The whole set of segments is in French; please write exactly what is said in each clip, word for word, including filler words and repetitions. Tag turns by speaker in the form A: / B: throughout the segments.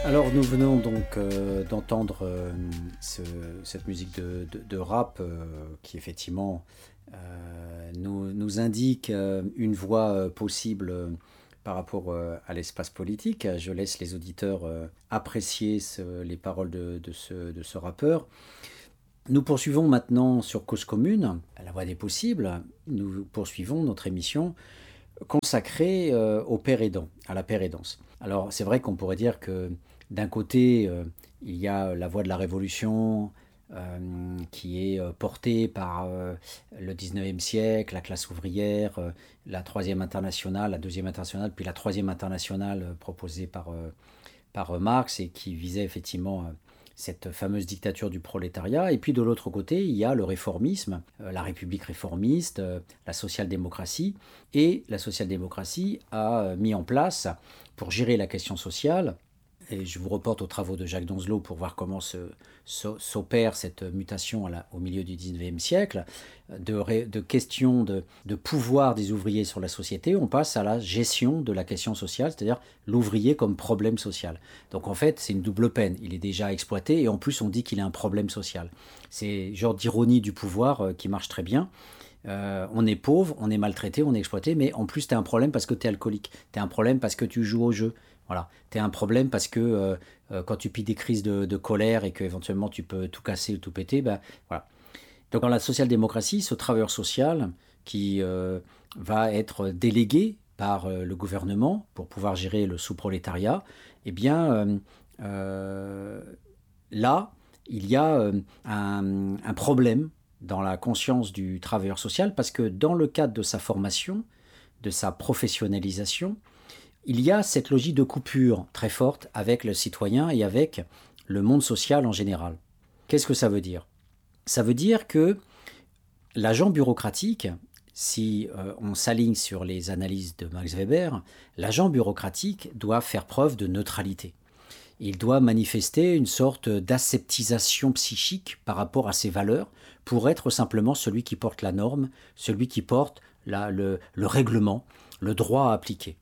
A: Alors nous venons donc euh, d'entendre euh, ce- cette musique de, de- de rap euh, qui effectivement euh, nous, nous indique euh, une voie euh, possible euh, par rapport euh, à l'espace politique. Je laisse les auditeurs euh, apprécier ce- les paroles de, de ce, de ce rappeur. Nous poursuivons maintenant sur Cause Commune, la voie des possibles. Nous poursuivons notre émission consacrée euh, au père aidant, à la père aidance. Alors c'est vrai qu'on pourrait dire que d'un côté, euh, il y a la voie de la révolution euh, qui est euh, portée par euh, le dix-neuvième siècle, la classe ouvrière, euh, la troisième internationale, la deuxième internationale, puis la troisième internationale euh, proposée par, euh, par euh, Marx et qui visait effectivement euh, cette fameuse dictature du prolétariat. Et puis de l'autre côté, il y a le réformisme, euh, la République réformiste, euh, la social-démocratie. Et la social-démocratie a euh, mis en place, pour gérer la question sociale, et je vous reporte aux travaux de Jacques Donzelot pour voir comment se- se- s'opère cette mutation à la- au milieu du dix-neuvième siècle, de, ré- de questions de, de pouvoir des ouvriers sur la société, on passe à la gestion de la question sociale, c'est-à-dire l'ouvrier comme problème social. Donc en fait, c'est une double peine. Il est déjà exploité et en plus on dit qu'il a un problème social. C'est le genre d'ironie du pouvoir euh, qui marche très bien. Euh, on est pauvre, on est maltraité, on est exploité, mais en plus, tu as un problème parce que tu es alcoolique. Tu as un problème parce que tu joues au jeu. Voilà. Tu as un problème parce que euh, euh, quand tu piques des crises de, de colère et qu'éventuellement tu peux tout casser ou tout péter, ben, voilà. Donc dans la social-démocratie, ce travailleur social qui euh, va être délégué par euh, le gouvernement pour pouvoir gérer le sous-prolétariat, eh bien euh, euh, là, il y a euh, un, un problème dans la conscience du travailleur social parce que dans le cadre de sa formation, de sa professionnalisation, il y a cette logique de coupure très forte avec le citoyen et avec le monde social en général. Qu'est-ce que ça veut dire? Ça veut dire que l'agent bureaucratique, si euh, on s'aligne sur les analyses de Max Weber, l'agent bureaucratique doit faire preuve de neutralité. Il doit manifester une sorte d'aseptisation psychique par rapport à ses valeurs pour être simplement celui qui porte la norme, celui qui porte la- le, le règlement, le droit à appliquer.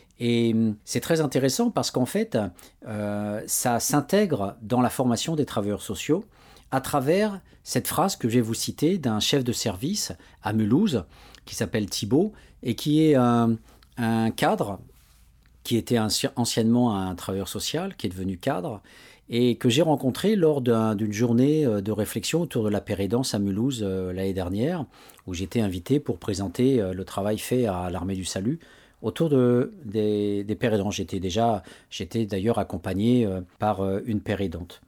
A: Et hum, c'est très intéressant parce qu'en fait, euh, ça s'intègre dans la formation des travailleurs sociaux à travers cette phrase que je vais vous citer d'un chef de service à Mulhouse qui s'appelle Thibault et qui est un, un cadre qui était anci- anciennement un travailleur social, qui est devenu cadre, et que j'ai rencontré lors d'un- d'une journée euh, de réflexion autour de la pérédance à Mulhouse euh, l'année dernière, où j'étais invité pour présenter euh, le travail fait à l'Armée du Salut autour de, des, des pérédants. J'étais déjà, j'étais d'ailleurs accompagné euh, par euh, une pérédante.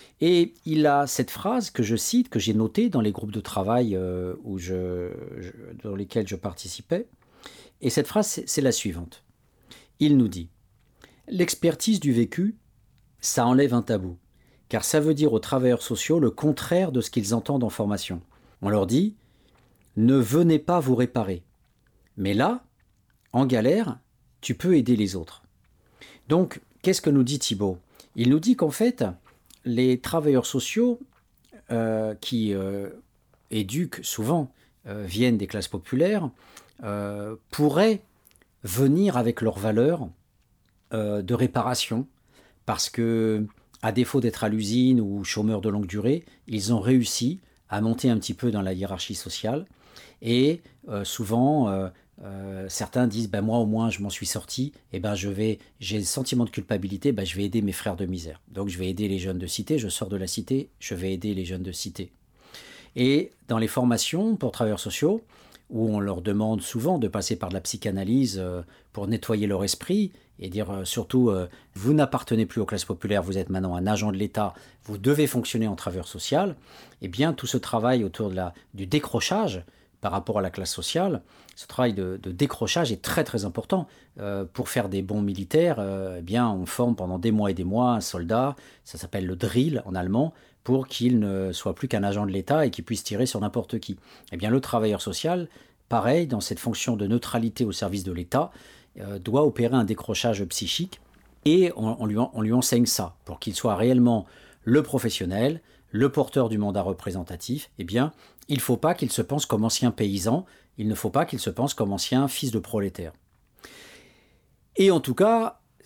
A: Et il a cette phrase que je cite, que j'ai notée dans les groupes de travail euh, où je, je- dans lesquels je participais. Et cette phrase, c'est c'est la suivante. Il nous dit: l'expertise du vécu, ça enlève un tabou, car ça veut dire aux travailleurs sociaux le contraire de ce qu'ils entendent en formation. On leur dit: ne venez pas vous réparer. Mais là, en galère, tu peux aider les autres. Donc, qu'est-ce que nous dit Thibault? Il nous dit qu'en fait, les travailleurs sociaux euh, qui euh, éduquent souvent, euh, viennent des classes populaires, euh, pourraient venir avec leurs valeurs euh, de réparation, parce que, à défaut d'être à l'usine ou chômeurs de longue durée, ils ont réussi à monter un petit peu dans la hiérarchie sociale. Et euh, souvent, euh, euh, certains disent ben, moi au moins je m'en suis sorti, et ben je vais, j'ai le sentiment de culpabilité, ben, je vais aider mes frères de misère. Donc je vais aider les jeunes de cité, je sors de la cité, je vais aider les jeunes de cité. Et dans les formations pour travailleurs sociaux, où on leur demande souvent de passer par de la psychanalyse euh, pour nettoyer leur esprit et dire euh, surtout, euh, vous n'appartenez plus aux classes populaires, vous êtes maintenant un agent de l'État, vous devez fonctionner en travailleur social, eh bien tout ce travail autour de la, du décrochage par rapport à la classe sociale, ce travail de, de décrochage est très très important. Euh, pour faire des bons militaires, euh, eh bien on forme pendant des mois et des mois un soldat, ça s'appelle le drill en allemand, pour qu'il ne soit plus qu'un agent de l'État et qu'il puisse tirer sur n'importe qui. Eh bien, le travailleur social, pareil, dans cette fonction de neutralité au service de l'État, euh, doit opérer un décrochage psychique et on, on, lui, on lui enseigne ça pour qu'il soit réellement le professionnel, le porteur du mandat représentatif. Eh bien, il ne faut pas qu'il se pense comme ancien paysan, il ne faut pas qu'il se pense comme ancien fils de prolétaire. Et en tout cas,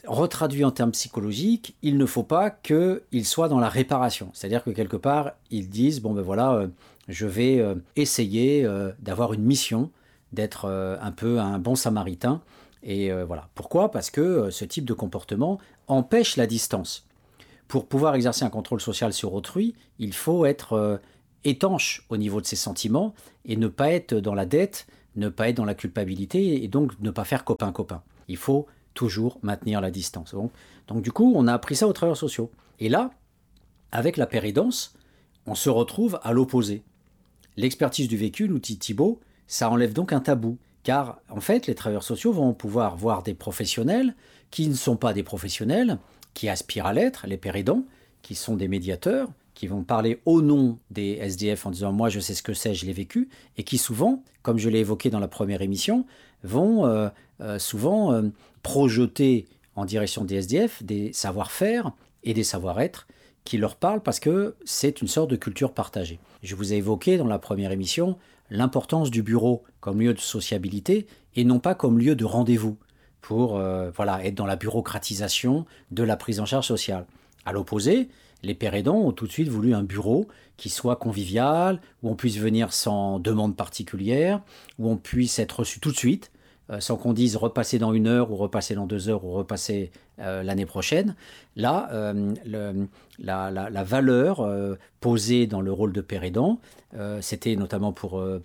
A: retraduit en termes psychologiques, il ne faut pas qu'ils soient dans la réparation. C'est-à-dire que quelque part, ils disent, bon ben voilà, euh, je vais euh, essayer euh, d'avoir une mission, d'être euh, un peu un bon samaritain. Et euh, voilà. Pourquoi ? Parce que euh, ce type de comportement empêche la distance. Pour pouvoir exercer un contrôle social sur autrui, il faut être euh, étanche au niveau de ses sentiments et ne pas être dans la dette, ne pas être dans la culpabilité et donc ne pas faire copain-copain. Il faut toujours maintenir la distance. Donc, donc du coup, on a appris ça aux travailleurs sociaux. Et là, avec la péridance, on se retrouve à l'opposé. L'expertise du vécu, l'outil Thibaut, ça enlève donc un tabou. Car en fait, les travailleurs sociaux vont pouvoir voir des professionnels qui ne sont pas des professionnels, qui aspirent à l'être, les péridants, qui sont des médiateurs, qui vont parler au nom des S D F en disant « moi je sais ce que c'est, je l'ai vécu », et qui souvent, comme je l'ai évoqué dans la première émission, vont euh, euh, souvent euh, projeter en direction des S D F des savoir-faire et des savoir-être qui leur parlent parce que c'est une sorte de culture partagée. Je vous ai évoqué dans la première émission l'importance du bureau comme lieu de sociabilité et non pas comme lieu de rendez-vous pour euh, voilà, être dans la bureaucratisation de la prise en charge sociale. À l'opposé, les pères aidants ont tout de suite voulu un bureau qui soit convivial, où on puisse venir sans demande particulière, où on puisse être reçu tout de suite, euh, sans qu'on dise repasser dans une heure ou repasser dans deux heures ou repasser euh, l'année prochaine. Là, euh, le, la, la, la valeur euh, posée dans le rôle de père aidant, euh, c'était notamment pour... Euh,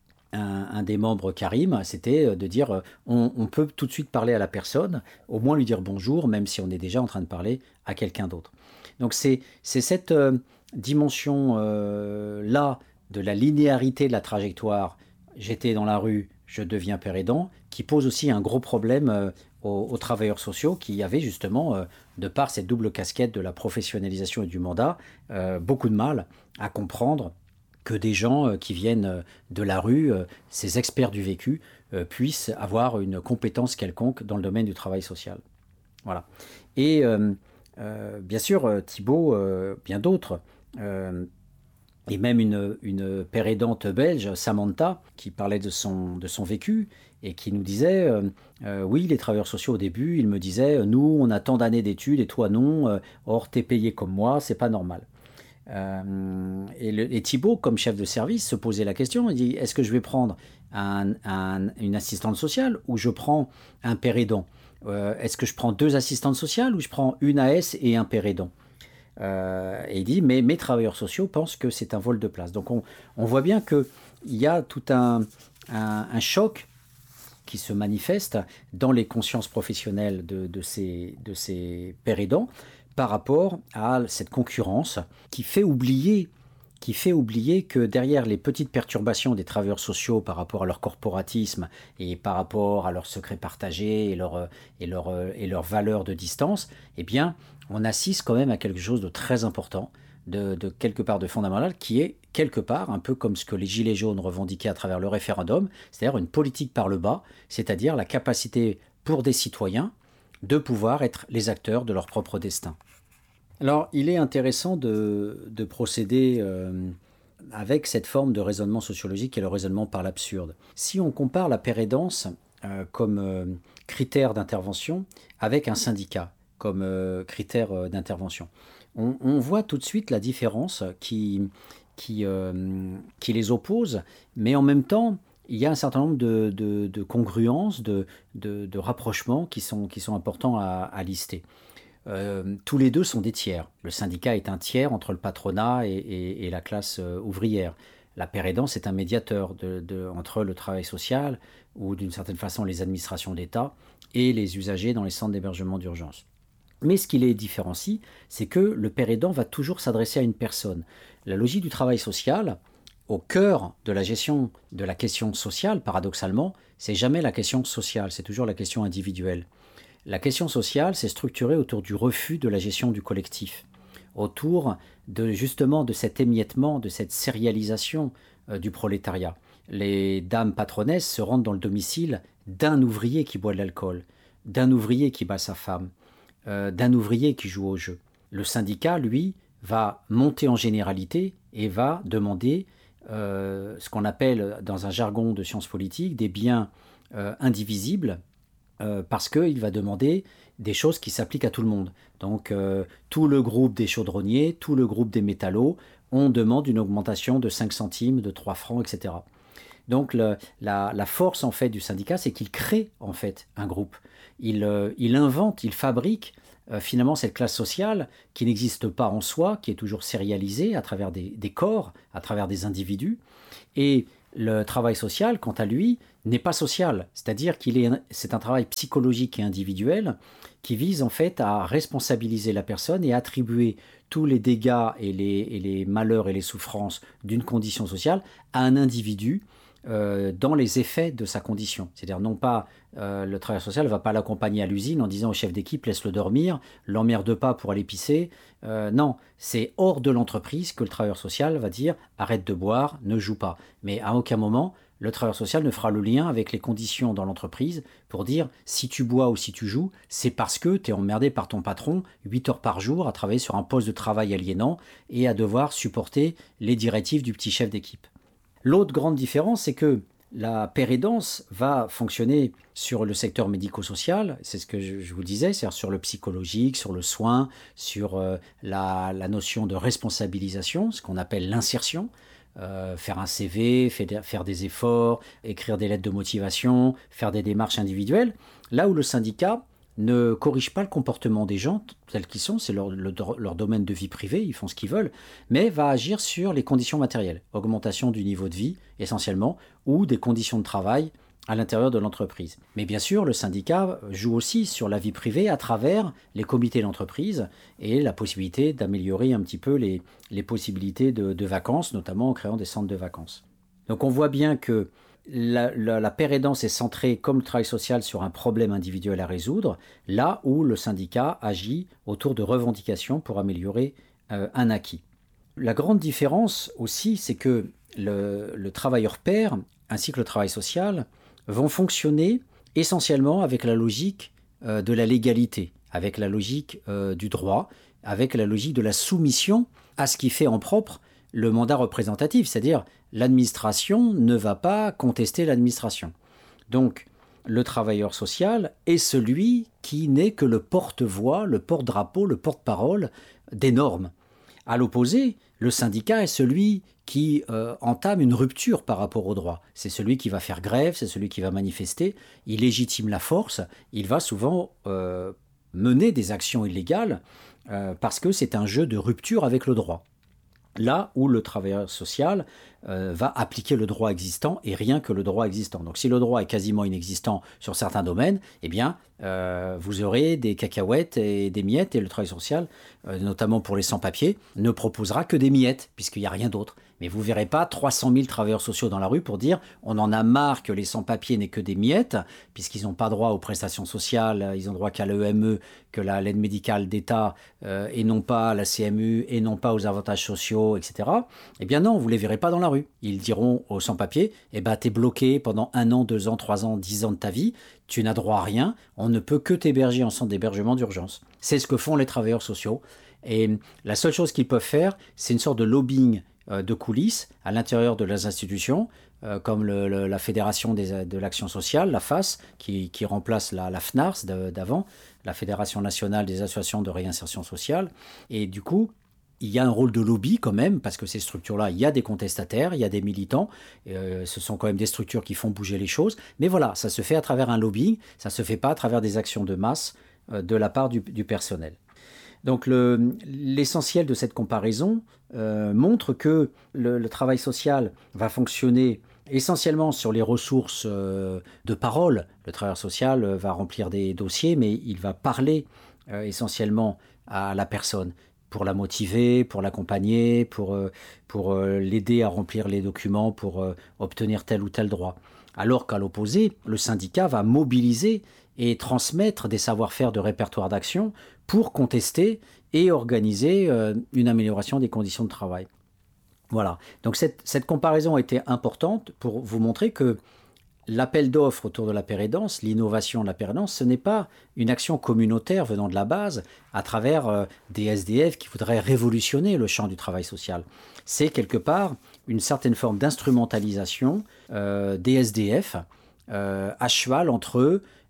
A: Un, un des membres, Karim, c'était de dire euh, on, on peut tout de suite parler à la personne, au moins lui dire bonjour, même si on est déjà en train de parler à quelqu'un d'autre. Donc c'est, c'est cette euh, dimension-là euh, de la linéarité de la trajectoire, j'étais dans la rue, je deviens père aidant, qui pose aussi un gros problème euh, aux, aux travailleurs sociaux qui avaient justement, euh, de par cette double casquette de la professionnalisation et du mandat, euh, beaucoup de mal à comprendre que des gens qui viennent de la rue, ces experts du vécu, puissent avoir une compétence quelconque dans le domaine du travail social. Voilà. Et euh, euh, bien sûr, Thibaut, euh, bien d'autres, euh, et même une, une père aidante belge, Samantha, qui parlait de son, de son vécu et qui nous disait euh, euh, oui, les travailleurs sociaux au début, ils me disaient nous, on a tant d'années d'études et toi non, euh, or t'es payé comme moi, c'est pas normal. Euh, et, le, et Thibaut, comme chef de service, se posait la question, il dit, est-ce que je vais prendre un, un, une assistante sociale ou je prends un père aidant euh, Est-ce que je prends deux assistantes sociales ou je prends une A S et un père aidant euh, Et il dit, mais mes travailleurs sociaux pensent que c'est un vol de place. Donc on, on voit bien qu'il y a tout un, un, un choc qui se manifeste dans les consciences professionnelles de, de ces, de ces pères aidants, par rapport à cette concurrence qui fait oublier, qui fait oublier que derrière les petites perturbations des travailleurs sociaux par rapport à leur corporatisme et par rapport à leurs secrets partagés et leurs et leur, et leur valeurs de distance, eh bien, on assiste quand même à quelque chose de très important, de, de quelque part de fondamental, qui est quelque part un peu comme ce que les Gilets jaunes revendiquaient à travers le référendum, c'est-à-dire une politique par le bas, c'est-à-dire la capacité pour des citoyens de pouvoir être les acteurs de leur propre destin. Alors, il est intéressant de, de procéder euh, avec cette forme de raisonnement sociologique qui est le raisonnement par l'absurde. Si on compare la pérédance euh, comme euh, critère d'intervention avec un syndicat comme euh, critère euh, d'intervention, on, on voit tout de suite la différence qui, qui, euh, qui les oppose, mais en même temps, il y a un certain nombre de, de, de congruences, de, de, de rapprochements qui sont, qui sont importants à, à lister. Euh, tous les deux sont des tiers. Le syndicat est un tiers entre le patronat et, et, et la classe euh, ouvrière. La pérédance est un médiateur de, de, entre le travail social ou d'une certaine façon les administrations d'État et les usagers dans les centres d'hébergement d'urgence. Mais ce qui les différencie, c'est que le père aidant va toujours s'adresser à une personne. La logique du travail social, au cœur de la gestion de la question sociale, paradoxalement, c'est jamais la question sociale, c'est toujours la question individuelle. La question sociale, c'est structuré autour du refus de la gestion du collectif, autour de justement de cet émiettement, de cette sérialisation euh, du prolétariat. Les dames patronesses se rendent dans le domicile d'un ouvrier qui boit de l'alcool, d'un ouvrier qui bat sa femme, euh, d'un ouvrier qui joue au jeu. Le syndicat, lui, va monter en généralité et va demander Euh, ce qu'on appelle dans un jargon de sciences politiques des biens euh, indivisibles euh, parce qu'il va demander des choses qui s'appliquent à tout le monde. Donc euh, tout le groupe des chaudronniers, tout le groupe des métallos, on demande une augmentation de cinq centimes, de trois francs, et cetera. Donc le, la, la force en fait du syndicat, c'est qu'il crée en fait un groupe. Il, euh, il invente, il fabrique euh, finalement cette classe sociale qui n'existe pas en soi, qui est toujours sérialisée à travers des, des corps, à travers des individus. Et le travail social, quant à lui, n'est pas social, c'est-à-dire qu'il est, c'est un travail psychologique et individuel qui vise en fait à responsabiliser la personne et à attribuer tous les dégâts et les, et les malheurs et les souffrances d'une condition sociale à un individu euh, dans les effets de sa condition. C'est-à-dire non pas, euh, le travailleur social ne va pas l'accompagner à l'usine en disant au chef d'équipe laisse-le dormir, l'emmerde pas pour aller pisser. Euh, non, c'est hors de l'entreprise que le travailleur social va dire arrête de boire, ne joue pas. Mais à aucun moment, le travailleur social ne fera le lien avec les conditions dans l'entreprise pour dire si tu bois ou si tu joues, c'est parce que tu es emmerdé par ton patron huit heures par jour à travailler sur un poste de travail aliénant et à devoir supporter les directives du petit chef d'équipe. L'autre grande différence, c'est que la pérédance va fonctionner sur le secteur médico-social, c'est ce que je, je vous disais, c'est-à-dire sur le psychologique, sur le soin, sur euh, la, la notion de responsabilisation, ce qu'on appelle l'insertion. Euh, faire un C V, faire des efforts, écrire des lettres de motivation, faire des démarches individuelles, là où le syndicat ne corrige pas le comportement des gens tels qu'ils sont, c'est leur, leur, leur domaine de vie privée, ils font ce qu'ils veulent, mais va agir sur les conditions matérielles, augmentation du niveau de vie essentiellement, ou des conditions de travail à l'intérieur de l'entreprise. Mais bien sûr, le syndicat joue aussi sur la vie privée à travers les comités d'entreprise et la possibilité d'améliorer un petit peu les, les possibilités de, de vacances, notamment en créant des centres de vacances. Donc on voit bien que la, la, la pérédance est centrée, comme le travail social, sur un problème individuel à résoudre, là où le syndicat agit autour de revendications pour améliorer euh, un acquis. La grande différence aussi, c'est que le, le travailleur pair, ainsi que le travail social, vont fonctionner essentiellement avec la logique euh, de la légalité, avec la logique euh, du droit, avec la logique de la soumission à ce qui fait en propre le mandat représentatif, c'est-à-dire l'administration ne va pas contester l'administration. Donc le travailleur social est celui qui n'est que le porte-voix, le porte-drapeau, le porte-parole des normes. À l'opposé, le syndicat est celui qui euh, entame une rupture par rapport au droit. C'est celui qui va faire grève, c'est celui qui va manifester, il légitime la force, il va souvent euh, mener des actions illégales euh, parce que c'est un jeu de rupture avec le droit. Là où le travailleur social euh, va appliquer le droit existant et rien que le droit existant. Donc si le droit est quasiment inexistant sur certains domaines, eh bien euh, vous aurez des cacahuètes et des miettes et le travail social, euh, notamment pour les sans-papiers, ne proposera que des miettes puisqu'il n'y a rien d'autre. Mais vous ne verrez pas trois cent mille travailleurs sociaux dans la rue pour dire on en a marre que les sans-papiers n'aient que des miettes, puisqu'ils n'ont pas droit aux prestations sociales, ils ont droit qu'à l'E M E, que la l'aide médicale d'État, euh, et non pas à la C M U, et non pas aux avantages sociaux, et cetera. Eh bien non, vous ne les verrez pas dans la rue. Ils diront aux sans-papiers, eh ben t'es bloqué pendant un an, deux ans, trois ans, dix ans de ta vie, tu n'as droit à rien, on ne peut que t'héberger en centre d'hébergement d'urgence. C'est ce que font les travailleurs sociaux. Et la seule chose qu'ils peuvent faire, c'est une sorte de lobbying de coulisses à l'intérieur de leurs institutions, euh, comme le, le, la Fédération des, de l'Action Sociale, la F A S, qui, qui remplace la, la F N A R S d'avant, la Fédération Nationale des Associations de Réinsertion Sociale. Et du coup, il y a un rôle de lobby quand même, parce que ces structures-là, il y a des contestataires, il y a des militants, euh, ce sont quand même des structures qui font bouger les choses. Mais voilà, ça se fait à travers un lobbying, ça ne se fait pas à travers des actions de masse euh, de la part du, du personnel. Donc le, l'essentiel de cette comparaison euh, montre que le, le travail social va fonctionner essentiellement sur les ressources euh, de parole. Le travailleur social va remplir des dossiers, mais il va parler euh, essentiellement à la personne pour la motiver, pour l'accompagner, pour, euh, pour euh, l'aider à remplir les documents, pour euh, obtenir tel ou tel droit. Alors qu'à l'opposé, le syndicat va mobiliser et transmettre des savoir-faire de répertoire d'action pour contester et organiser euh, une amélioration des conditions de travail. Voilà. Donc cette, cette comparaison a été importante pour vous montrer que l'appel d'offres autour de la pérédance, l'innovation de la pérédance, ce n'est pas une action communautaire venant de la base à travers euh, des S D F qui voudraient révolutionner le champ du travail social. C'est quelque part une certaine forme d'instrumentalisation euh, des S D F euh, à cheval entre eux,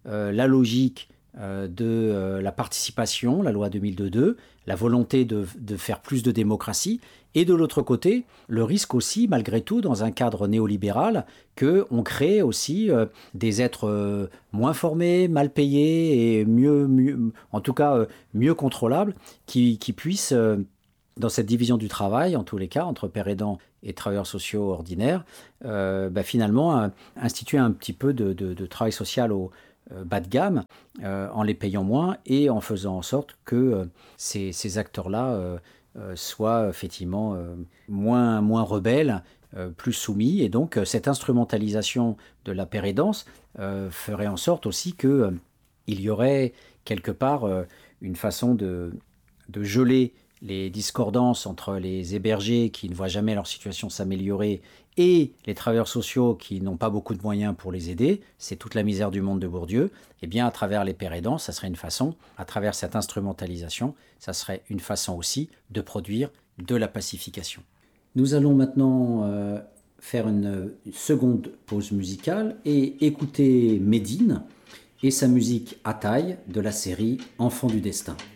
A: euh, la logique euh, de euh, la participation, la loi deux mille deux, la volonté de, de faire plus de démocratie, et de l'autre côté, le risque aussi, malgré tout, dans un cadre néolibéral, qu'on crée aussi euh, des êtres euh, moins formés, mal payés et mieux, mieux en tout cas euh, mieux contrôlables, qui, qui puissent, euh, dans cette division du travail, en tous les cas, entre pères aidants et travailleurs sociaux ordinaires, euh, bah, finalement, euh, instituer un petit peu de, de, de travail social au euh, bas de gamme, euh, en les payant moins et en faisant en sorte que euh, ces, ces acteurs-là euh, euh, soient effectivement euh, moins, moins rebelles, euh, plus soumis. Et donc, euh, cette instrumentalisation de la pérédance euh, ferait en sorte aussi qu'il euh, y aurait quelque part euh, une façon de, de geler les discordances entre les hébergés qui ne voient jamais leur situation s'améliorer et les travailleurs sociaux qui n'ont pas beaucoup de moyens pour les aider, c'est toute la misère du monde de Bourdieu, et bien à travers les pères aidants, ça serait une façon, à travers cette instrumentalisation, ça serait une façon aussi de produire de la pacification. Nous allons maintenant euh, faire une seconde pause musicale et écouter Médine et sa musique à taille de la série Enfants du destin.